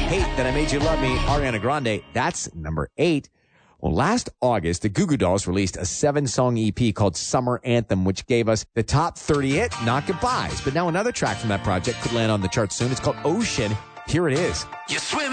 Hate That I Made You Love Me, Ariana Grande. That's number 8. Well, last August, the Goo Goo Dolls released a 7-song EP called Summer Anthem, which gave us the top 30 hit, Not Goodbyes. But now another track from that project could land on the charts soon. It's called Ocean. Here it is. You're swimming